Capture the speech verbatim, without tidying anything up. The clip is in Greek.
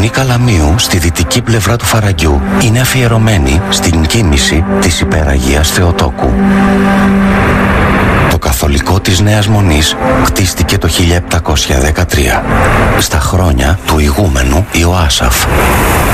Μονή Καλαμίου, στη δυτική πλευρά του Φαραγγιού, είναι αφιερωμένη στην κίνηση της Υπεραγίας Θεοτόκου. Το καθολικό της Νέας Μονής κτίστηκε το χίλια επτακόσια δεκατρία, στα χρόνια του ηγούμενου Ιωάσαφ.